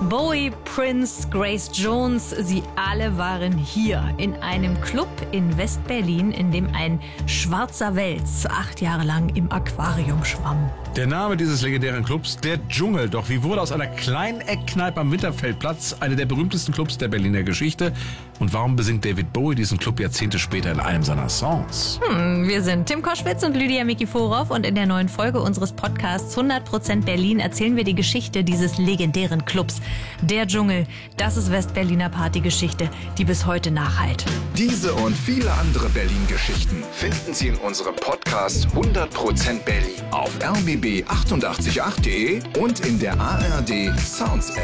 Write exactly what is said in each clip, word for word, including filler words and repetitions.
Bowie, Prince, Grace Jones, sie alle waren hier in einem Club in West-Berlin, in dem ein schwarzer Wels acht Jahre lang im Aquarium schwamm. Der Name dieses legendären Clubs, der Dschungel. Doch wie wurde aus einer kleinen Eckkneipe am Winterfeldplatz einer der berühmtesten Clubs der Berliner Geschichte? Und warum besingt David Bowie diesen Club Jahrzehnte später in einem seiner Songs? Hm, wir sind Tim Koschwitz und Lydia Mikiforov und in der neuen Folge unseres Podcasts hundert Prozent Berlin erzählen wir die Geschichte dieses legendären Clubs. Der Dschungel, das ist West-Berliner Partygeschichte, die bis heute nachhallt. Diese und viele andere Berlin-Geschichten finden Sie in unserem Podcast hundert Prozent Berlin auf r b b achtundachtzig Komma acht punkt de und in der A R D Sounds App.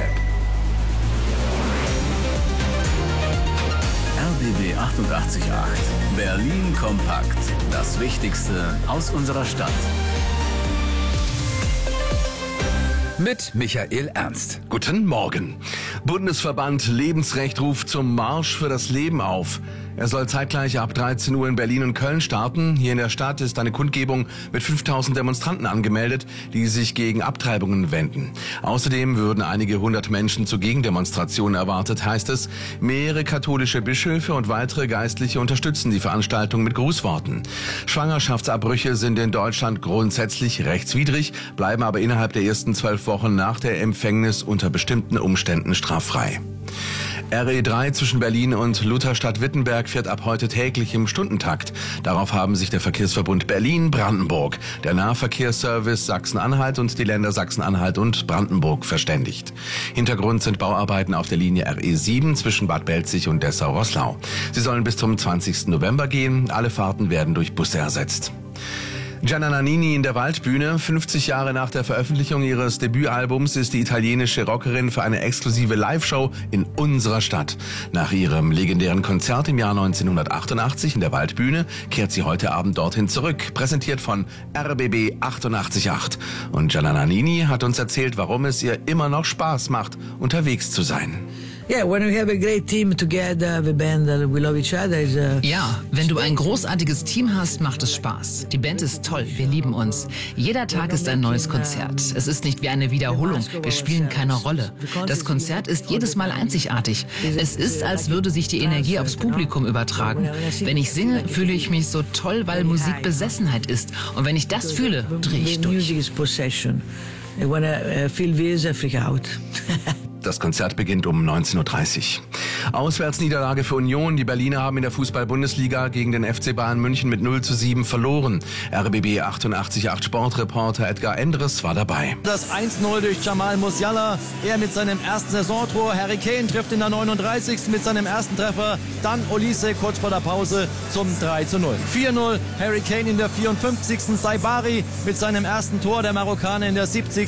R B B achtundachtzig Komma acht. Berlin kompakt. Das Wichtigste aus unserer Stadt. Mit Michael Ernst. Guten Morgen. Bundesverband Lebensrecht ruft zum Marsch für das Leben auf. Er soll zeitgleich ab dreizehn Uhr in Berlin und Köln starten. Hier in der Stadt ist eine Kundgebung mit fünftausend Demonstranten angemeldet, die sich gegen Abtreibungen wenden. Außerdem würden einige hundert Menschen zu Gegendemonstrationen erwartet, heißt es. Mehrere katholische Bischöfe und weitere Geistliche unterstützen die Veranstaltung mit Grußworten. Schwangerschaftsabbrüche sind in Deutschland grundsätzlich rechtswidrig, bleiben aber innerhalb der ersten zwölf Wochen nach der Empfängnis unter bestimmten Umständen straffrei. R E drei zwischen Berlin und Lutherstadt-Wittenberg fährt ab heute täglich im Stundentakt. Darauf haben sich der Verkehrsverbund Berlin-Brandenburg, der Nahverkehrsservice Sachsen-Anhalt und die Länder Sachsen-Anhalt und Brandenburg verständigt. Hintergrund sind Bauarbeiten auf der Linie R E sieben zwischen Bad Belzig und Dessau-Roßlau. Sie sollen bis zum zwanzigsten November gehen. Alle Fahrten werden durch Busse ersetzt. Gianna Nannini in der Waldbühne. fünfzig Jahre nach der Veröffentlichung ihres Debütalbums ist die italienische Rockerin für eine exklusive Live-Show in unserer Stadt. Nach ihrem legendären Konzert im Jahr neunzehnhundertachtundachtzig in der Waldbühne kehrt sie heute Abend dorthin zurück. Präsentiert von R B B achtundachtzig Komma acht. Und Gianna Nannini hat uns erzählt, warum es ihr immer noch Spaß macht, unterwegs zu sein. Ja, wenn du ein großartiges Team hast, macht es Spaß. Die Band ist toll, wir lieben uns. Jeder Tag ist ein neues Konzert. Es ist nicht wie eine Wiederholung, wir spielen keine Rolle. Das Konzert ist jedes Mal einzigartig. Es ist, als würde sich die Energie aufs Publikum übertragen. Wenn ich singe, fühle ich mich so toll, weil Musik Besessenheit ist. Und wenn ich das fühle, drehe ich durch. Das Konzert beginnt um neunzehn Uhr dreißig. Auswärtsniederlage für Union. Die Berliner haben in der Fußball-Bundesliga gegen den F C Bayern München mit null zu sieben verloren. R B B achtundachtzig Komma acht Sportreporter Edgar Endres war dabei. Das eins null durch Jamal Musiala. Er mit seinem ersten Saisontor. Harry Kane trifft in der neununddreißigsten mit seinem ersten Treffer. Dann Olise kurz vor der Pause zum drei zu null. vier null. Harry Kane in der vierundfünfzigsten Saibari mit seinem ersten Tor. Der Marokkaner in der siebzigsten